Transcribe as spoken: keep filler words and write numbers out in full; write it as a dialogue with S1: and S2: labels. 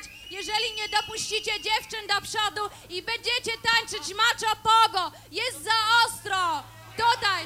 S1: jeżeli nie dopuścicie dziewczyn do przodu i będziecie tańczyć macho pogo. Jest za ostro. Tutaj.